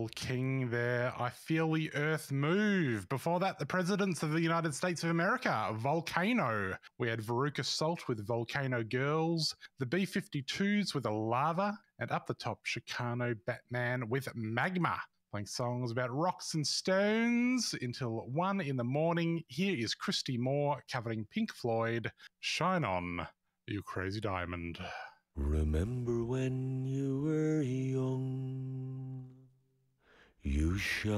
Carole King there. I Feel the Earth Move. Before that, the Presidents of the United States of America, Volcano. We had Veruca Salt with Volcano Girls, the B-52s with a Lava, and up the top, Chicano Batman with Magma. Playing songs about rocks and stones until 1 in the morning. Here is Christy Moore covering Pink Floyd, Shine On, You Crazy Diamond. Remember when you were young, you shine.